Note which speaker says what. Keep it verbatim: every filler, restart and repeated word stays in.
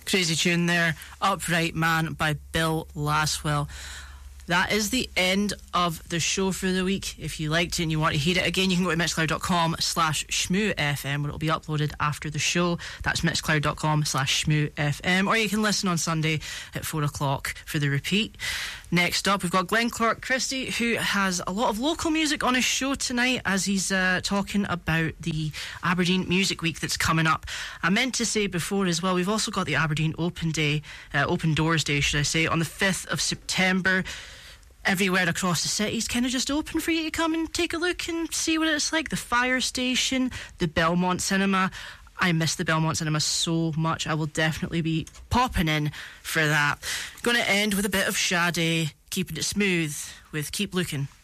Speaker 1: Crazy tune there, Upright Man by Bill Laswell. That is the end of the show for the week. If you liked it and you want to hear it again, you can go to mixcloud.com slash shmoofm, where it'll be uploaded after the show. That's mixcloud.com slash shmoofm. Or you can listen on Sunday at four o'clock for the repeat. Next up, we've got Glenn Clark Christie, who has a lot of local music on his show tonight, as he's uh, talking about the Aberdeen Music Week that's coming up. I meant to say before as well, we've also got the Aberdeen Open Day, uh, Open Doors Day, should I say, on the fifth of September. Everywhere across the city's kind of just open for you to come and take a look and see what it's like. The Fire Station, the Belmont Cinema. I miss the Belmont Cinema so much. I will definitely be popping in for that. Going to end with a bit of Sade, keeping it smooth with Keep Looking.